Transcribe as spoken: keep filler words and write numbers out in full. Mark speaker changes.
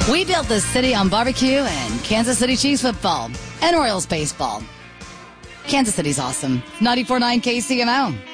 Speaker 1: We built this city on barbecue and Kansas City Chiefs football and Orioles baseball. Kansas City's awesome. ninety-four point nine K C M O.